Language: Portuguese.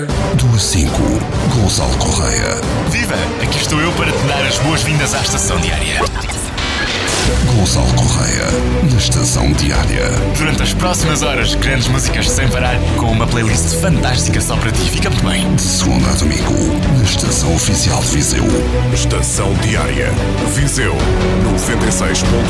Do 5, Gonçalo Correia. Viva! Aqui estou eu para te dar as boas-vindas à Estação Diária. Gonçalo Correia, na Estação Diária. Durante as próximas horas, grandes músicas sem parar, com uma playlist fantástica só para ti. Fica muito bem. De segunda a domingo, na Estação Oficial de Viseu. Estação Diária. Viseu 96.1